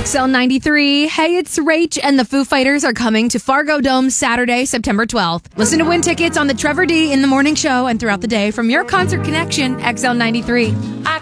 XL93. Hey, it's Rach, and the Foo Fighters are coming to Fargo Dome Saturday, September 12th. Listen to win tickets on the Trevor D in the Morning Show and throughout the day from your Concert Connection, XL93.